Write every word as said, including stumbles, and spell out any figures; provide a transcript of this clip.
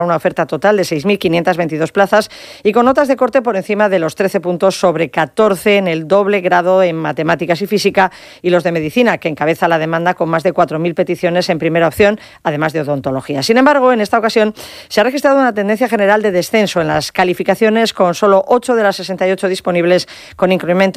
una oferta total de seis mil quinientas veintidós plazas y con notas de corte por encima de los trece puntos sobre catorce en el doble grado en matemáticas y física y los de medicina, que encabeza la demanda con más de cuatro mil peticiones en primera opción, además de odontología. Sin embargo, en esta ocasión se ha registrado una tendencia general de descenso en las calificaciones, con solo ocho de las sesenta y ocho disponibles con incremento